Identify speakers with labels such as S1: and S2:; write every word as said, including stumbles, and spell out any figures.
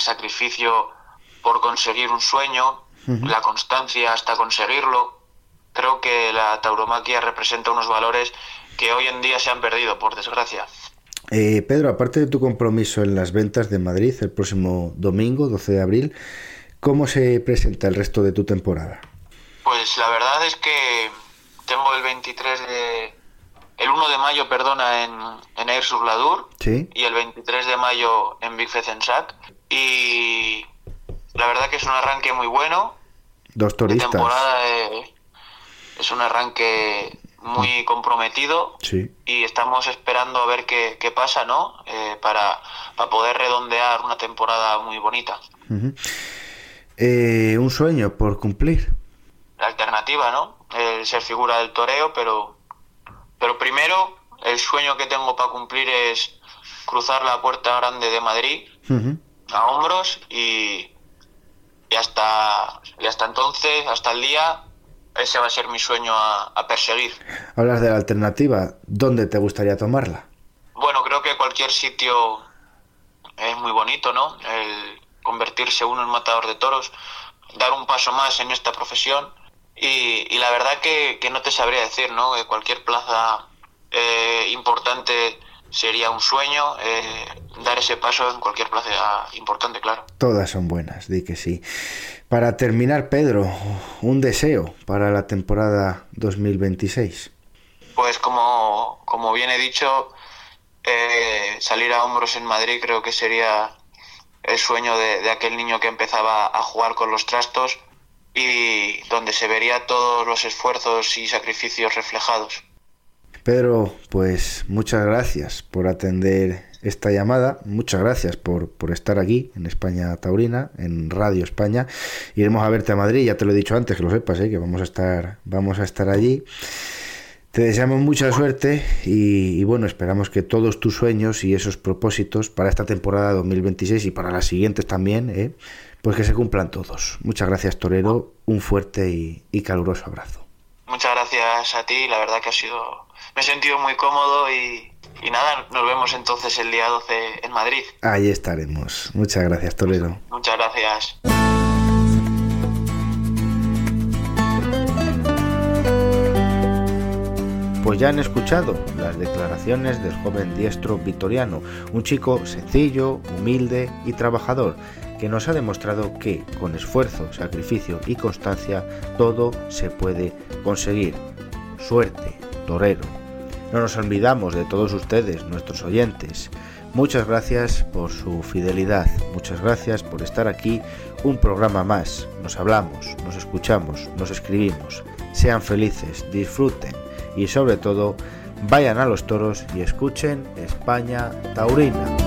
S1: sacrificio por conseguir un sueño, uh-huh. la constancia hasta conseguirlo. Creo que la tauromaquia representa unos valores que hoy en día se han perdido, por desgracia.
S2: Eh, Pedro, aparte de tu compromiso en las ventas de Madrid el próximo domingo, doce de abril, ¿cómo se presenta el resto de tu temporada?
S1: Pues la verdad es que tengo el veintitrés de... el uno de mayo, perdona, en, en Aire-sur-l'Adour,
S2: ¿sí?
S1: Y el veintitrés de mayo en Vic-Fezensac. Y la verdad que es un arranque muy bueno.
S2: Dos toristas.
S1: De temporada eh, es un arranque muy comprometido,
S2: sí.
S1: Y estamos esperando a ver qué, qué pasa, ¿no? Eh, para, para poder redondear una temporada muy bonita.
S2: Uh-huh. Eh, un sueño por cumplir.
S1: La alternativa, ¿no? El ser figura del toreo, pero, pero primero el sueño que tengo para cumplir es cruzar la Puerta Grande de Madrid
S2: uh-huh.
S1: a hombros y, y hasta y hasta entonces, hasta el día, ese va a ser mi sueño a, a perseguir.
S2: Hablas de la alternativa, ¿dónde te gustaría tomarla?
S1: Bueno, creo que cualquier sitio es muy bonito, ¿no? El convertirse uno en matador de toros, dar un paso más en esta profesión y, y la verdad que, que no te sabría decir, ¿no? Que cualquier plaza eh, importante sería un sueño, eh, dar ese paso en cualquier plaza importante, claro.
S2: Todas son buenas, di que sí. Para terminar, Pedro, un deseo para la temporada dos mil veintiséis.
S1: Pues como, como bien he dicho, eh, salir a hombros en Madrid creo que sería el sueño de, de aquel niño que empezaba a jugar con los trastos y donde se vería todos los esfuerzos y sacrificios reflejados.
S2: Pedro, pues muchas gracias por atender esta llamada, muchas gracias por, por estar aquí en España Taurina, en Radio España. Iremos a verte a Madrid, ya te lo he dicho antes, que lo sepas, ¿eh? que vamos a estar, vamos a estar allí. Te deseamos mucha suerte y, y bueno, esperamos que todos tus sueños y esos propósitos para esta temporada dos mil veintiséis y para las siguientes también, ¿eh? pues que se cumplan todos. Muchas gracias, torero, un fuerte y, y caluroso abrazo.
S1: Muchas gracias a ti, la verdad que ha sido... me he sentido muy cómodo y, y nada, nos vemos entonces el día doce en Madrid.
S2: Ahí estaremos. Muchas gracias, torero.
S1: Muchas gracias.
S2: Pues ya han escuchado las declaraciones del joven diestro vitoriano, un chico sencillo, humilde y trabajador, que nos ha demostrado que con esfuerzo, sacrificio y constancia todo se puede conseguir. Suerte, torero. No nos olvidamos de todos ustedes, nuestros oyentes. Muchas gracias por su fidelidad, muchas gracias por estar aquí, un programa más. Nos hablamos, nos escuchamos, nos escribimos. Sean felices, disfruten y sobre todo, vayan a los toros y escuchen España Taurina.